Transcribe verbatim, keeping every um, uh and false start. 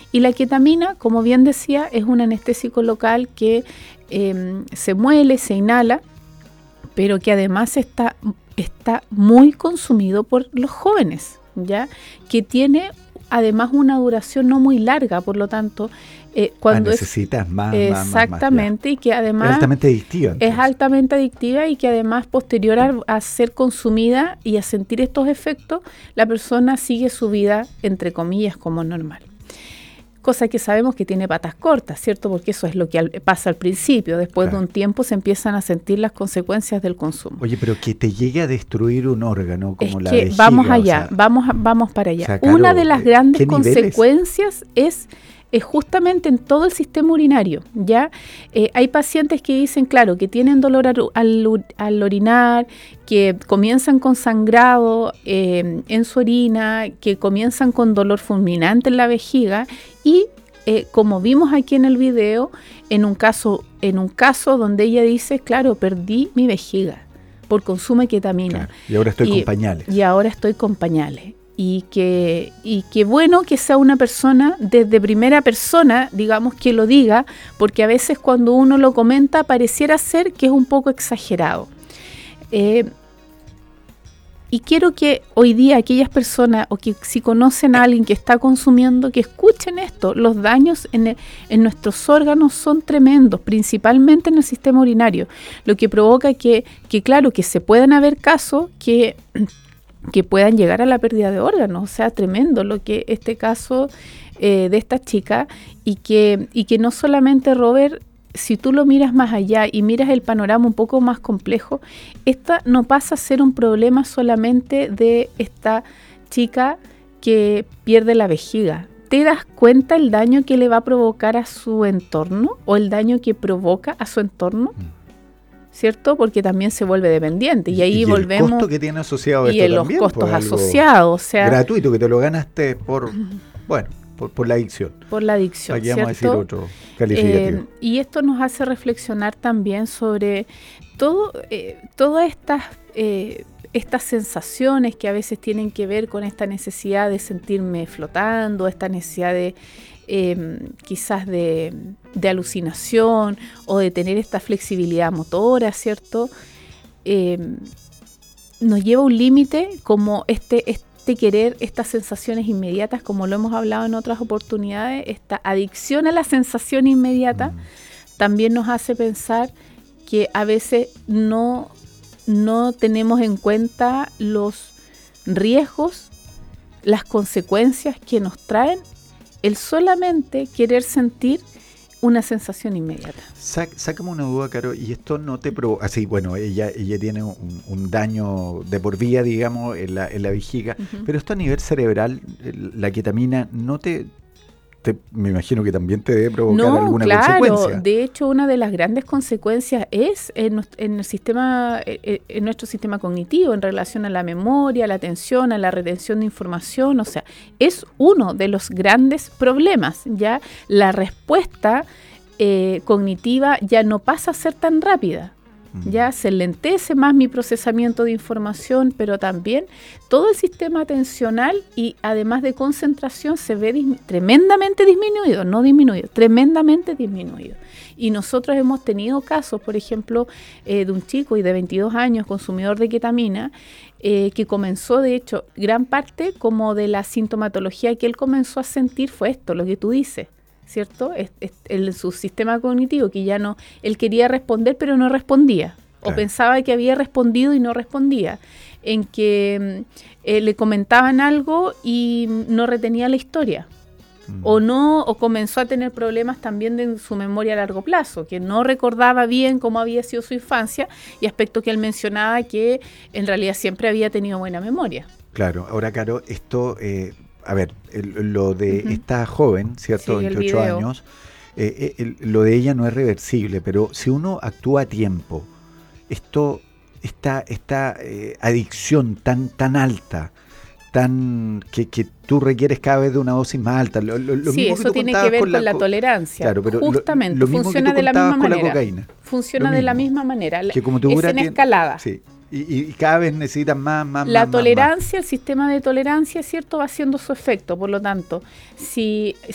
Y la ketamina, como bien decía, es un anestésico local que eh, se muele, se inhala, pero que además está, está muy consumido por los jóvenes, ¿ya? Que tiene además una duración no muy larga, por lo tanto, eh, cuando ah, necesitas es, más, exactamente, más, más, y que además es altamente adictiva. Entonces. Es altamente adictiva y que además posterior a, a ser consumida y a sentir estos efectos, la persona sigue su vida, entre comillas, como normal. Cosa que sabemos que tiene patas cortas, ¿cierto? Porque eso es lo que al, pasa al principio. Después claro. de un tiempo se empiezan a sentir las consecuencias del consumo. Oye, pero que te llegue a destruir un órgano como es la que vejiga. Vamos allá, o sea, vamos, vamos para allá. O sea, claro, Una de las grandes consecuencias niveles? es... es justamente en todo el sistema urinario, ¿ya? Eh, hay pacientes que dicen, claro, que tienen dolor al, al, al orinar, que comienzan con sangrado eh, en su orina, que comienzan con dolor fulminante en la vejiga y, eh, como vimos aquí en el video, en un caso, en un caso donde ella dice, claro, perdí mi vejiga por consumo de ketamina. Claro, y ahora estoy y, con pañales. Y ahora estoy con pañales. Y que, y que bueno que sea una persona desde primera persona, digamos, que lo diga, porque a veces cuando uno lo comenta pareciera ser que es un poco exagerado. Eh, y quiero que hoy día aquellas personas, o que si conocen a alguien que está consumiendo, que escuchen esto. Los daños en, el, en nuestros órganos son tremendos, principalmente en el sistema urinario, lo que provoca que, que claro, que se puedan haber casos que... que puedan llegar a la pérdida de órganos, o sea, tremendo lo que este caso eh, de esta chica, y que, y que no solamente, Robert, si tú lo miras más allá y miras el panorama un poco más complejo, esta no pasa a ser un problema solamente de esta chica que pierde la vejiga. ¿Te das cuenta el daño que le va a provocar a su entorno o el daño que provoca a su entorno? ¿Cierto? Porque también se vuelve dependiente y ahí y volvemos. El costo que tiene asociado y esto los también, costos pues, asociados, o sea, gratuito que te lo ganaste por, bueno, por, por la adicción. Por la adicción, aquí ¿cierto? Vamos a decir otro calificativo. Eh, y esto nos hace reflexionar también sobre todo, eh, todas estas eh, estas sensaciones que a veces tienen que ver con esta necesidad de sentirme flotando, esta necesidad de Eh, quizás de, de alucinación o de tener esta flexibilidad motora, ¿cierto? Eh, nos lleva a un límite como este, este querer, estas sensaciones inmediatas, como lo hemos hablado en otras oportunidades, esta adicción a la sensación inmediata mm. también nos hace pensar que a veces no, no tenemos en cuenta los riesgos, las consecuencias que nos traen el solamente querer sentir una sensación inmediata. Sac, sácame una duda, Caro, y esto no te provoca, así, bueno, ella ella tiene un, un daño de por vida, digamos, en la, en la vejiga, uh-huh. pero esto a nivel cerebral, la ketamina, no te, te, me imagino que también te debe provocar no, alguna claro, consecuencia. De hecho, una de las grandes consecuencias es en, en el sistema, en nuestro sistema cognitivo, en relación a la memoria, a la atención, a la retención de información, o sea, es uno de los grandes problemas, ya la respuesta eh, cognitiva ya no pasa a ser tan rápida. Ya se lentece más mi procesamiento de información, pero también todo el sistema atencional y además de concentración se ve dis- tremendamente disminuido, no disminuido, tremendamente disminuido. Y nosotros hemos tenido casos, por ejemplo, eh, de un chico y de veintidós años, consumidor de ketamina, eh, que comenzó, de hecho, gran parte como de la sintomatología que él comenzó a sentir fue esto, lo que tú dices. ¿Cierto? Es, es el, su sistema cognitivo que ya no, él quería responder pero no respondía, claro. o pensaba que había respondido y no respondía, en que eh, le comentaban algo y no retenía la historia, mm. o no, o comenzó a tener problemas también de su memoria a largo plazo, que no recordaba bien cómo había sido su infancia, y aspecto que él mencionaba que en realidad siempre había tenido buena memoria. Claro, ahora Caro, esto... Eh, A ver, el, lo de uh-huh. esta joven, ¿cierto? Sí, veintiocho años, eh, el, lo de ella no es reversible, pero si uno actúa a tiempo, esto, esta, esta eh, adicción tan, tan alta, tan que, que tú requieres cada vez de una dosis más alta. Lo, lo, lo sí, mismo eso que tú tiene que ver con la, la tolerancia. Claro, pero justamente, lo, lo mismo funciona que tú de la misma con manera. La cocaína. Funciona de la misma manera. Que como es en tiene, escalada. Sí. Y, y cada vez necesitan más, más, La más. tolerancia, más. el sistema de tolerancia, ¿cierto?, va haciendo su efecto. Por lo tanto, si,